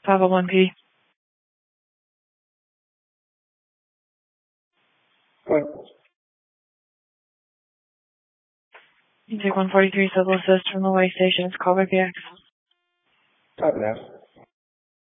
Papa 1P. What? You take 143 Civil Assist from the way station. It's call by PX. Stop now.